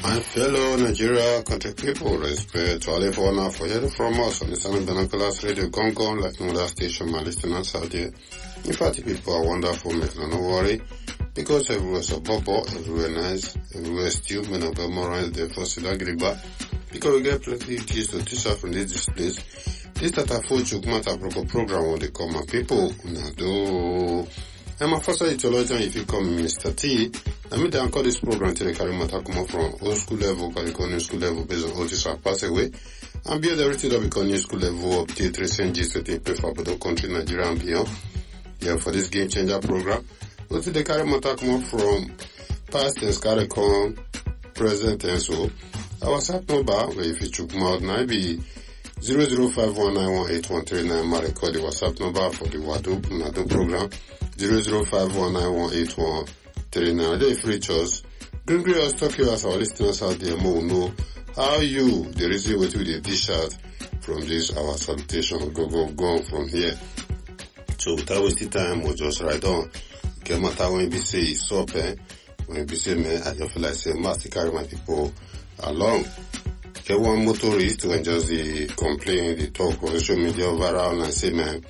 My fellow Nigeria contact people, respect to all of you for hearing from us on the Sound Binoculars Radio Gong like no other station, my listeners out there. In fact, people are wonderful, make no worry, because everywhere's a bubble, everywhere nice, everywhere still, men of memorize the first Silagriba, because we get plenty of keys to teach us from this place. This that a full Chukmata program when they come, my people, do. I'm a first theologian if you come Mr. T. I mean, they call this program till the Karimata come from old school level, new school level based on all this have passed away. And build everything that become new school level, update recent G's to take for the country, Nigeria and beyond. Yeah, for this game changer program. What did the Karimata come from past tense, Karikon, present and so. Our WhatsApp number, where if you chook out, now be 0051918139. My record the WhatsApp number for the Nado program. 0051918139. They reach us. Don't agree us talk you as our listeners out there more know how you the reason what we dish out from this our salutation go from here. So without wasting time, we'll just ride on. Get matter when we say it's up, when we say man, I just feel like say must carry my people along. Get one motorist when just the complain, the talk on social media viral and say man.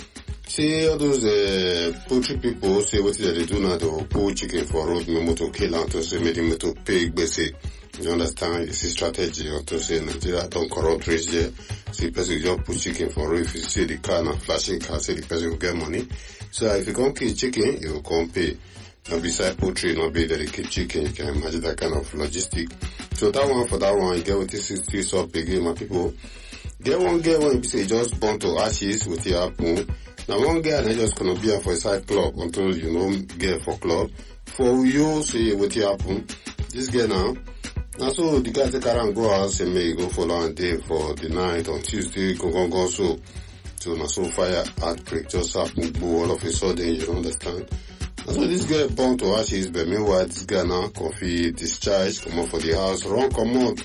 See all those poultry people say what they do now, they pull chicken for road, me to kill and to say maybe me to pay basic. You understand? It's a strategy or to say Nigeria don't corrupt rich there. See person just put chicken for road. If you see the car and flashing car, say the person will get money. So if you can't kill chicken, you can't pay. Now beside poultry, not be that you keep chicken, you can imagine that kind of logistic. So that one for that one, you get what this is still up again, my people. Get one you say just burn to ashes with your apple. Now one guy and I just gonna be for a side club until you know get for club. For you say what happen, this guy now so the guy take around go out say may go for long day for the night on Tuesday go so now so fire outbreak just happen all of a sudden, you understand. And so this guy born to ashes, but meanwhile this guy now coffee discharge come out for the house, run come out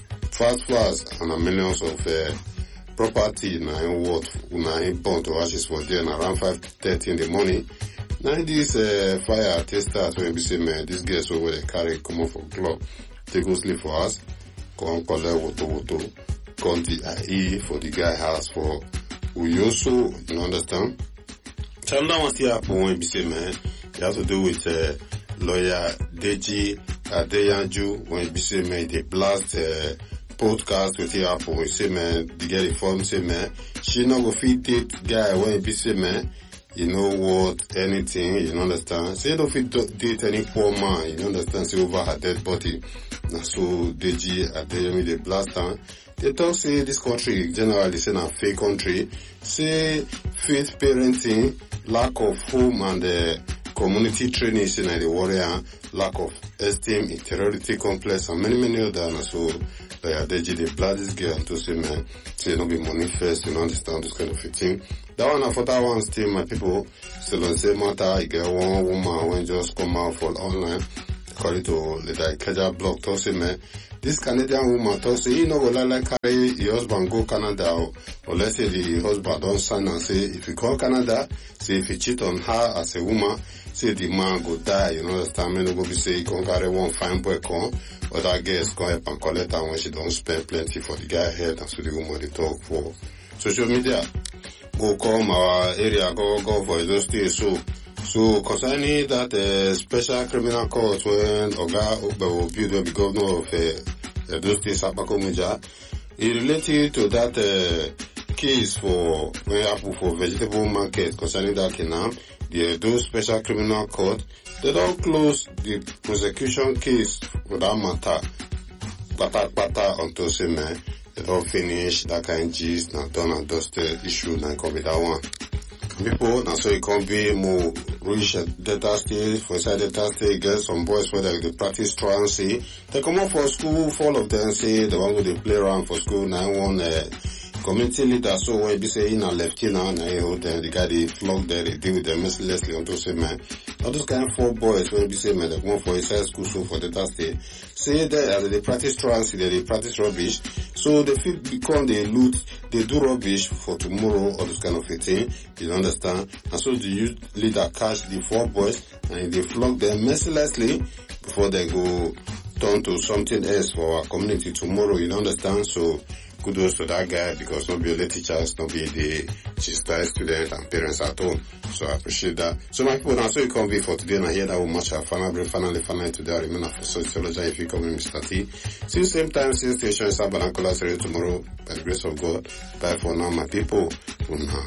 fast and a millions of property now in what now burn to ashes for there and around 5:30 in the morning. Now this fire test start when we say man this guy so where they carry come up for club. They go sleep for us, come collect water, come the IE for the guy house for Uyoso, you understand? So now one still happen when we say man, it has to do with lawyer Deji Adeyanju when we say man they blast podcast with the Apple, we say man, the girl informed say man, she not go fit date guy when he say man, you know what, anything, you understand? Say don't fit date any poor man, you understand? Say over her dead body. Now so Deji Adeyemi the blast her. They talk say this country generally say a fake country. Say faith parenting, lack of home and community training is in the warrior, lack of esteem, inferiority complex and many other. So they blood this girl to say man, say no be money first, you know, understand this kind of thing. That one for that one still my people still on the same matter. I get one woman when just come out for online according to the Ikeja blog to say man, this Canadian woman to say you know go like carry your husband go Canada or let's say the husband don't sign and say if you call Canada, say if you cheat on her as a woman, say the man go die, you know understand? Me no go be say you can carry one fine boy come. But that girl is going to help and collect her when she don't spend plenty for the guy head and so the woman they talk for social media. Go come our area, go for those days. So concerning that special criminal court when Oga Ogbe will build the governor of those states Abakomuja, it related to that case for when happen for vegetable market concerning that Kenam, those special criminal court. They don't close the prosecution case for that matter. Bata until say man, they don't finish that kind of gist, now done and dusted issue, now come be that one. People, now so it can be more reach data state, for inside data state, get some boys where they practice truancy. They come up for school, all of them say they want to play around for school, now one community leader, so when you be saying a left now, then the guy they flog there, they deal with them mercilessly until say man. All those kind of 4 boys when you be saying man, they come for inside school, so for data state. Say that they practice truancy, they practice rubbish. So they feel become they loot, they do rubbish for tomorrow, all this kind of a thing. You understand? And so the youth leader catch the 4 boys and they flog them mercilessly before they go turn to something else for our community tomorrow, you understand? So kudos to that guy, because not be only teachers, not be the sister, students and parents at home. So I appreciate that. So my people, now so you come be for today and I hear that will match our finally today. I remain for sociology if you come in Mr. T. See same time, same station, Sabalancola tomorrow by the grace of God. Bye for now, my people.